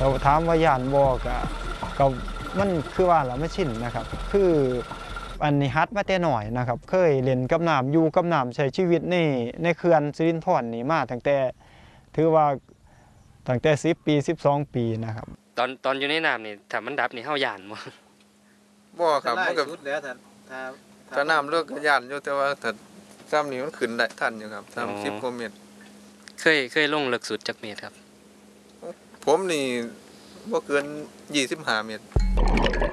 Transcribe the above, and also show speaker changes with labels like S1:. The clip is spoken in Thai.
S1: แต่ถามว่าย่านบ่ก็มันคือว่าละไม่ชินนะครับคืออันนี้ฮัดมาแต่หน่อยนะครับเคยเล่นกับน้ำอยู่กับน้ำใช้ชีวิตในเขื่อนสิรินธรนี่มาตั้งแต่ถือว่าตั้งแต่10 ปี12 ปีนะครับ
S2: ตอนอยู่ในน้ำนี่ถ้ามันดับนี่เฮาย่าน
S3: บ่ครับมันก็
S4: สุดแล้ว
S3: ถ้าน้ำเลิกก็ย่านอยู่แต่ว่าถ้าซ้ำนี่มันขึ้นได้ทันอยู่ครับ30กว่าเมตร
S2: เคยลงลึกสุดจักเมตรครับ
S3: ผมนี่บ่เกิน25 เมตร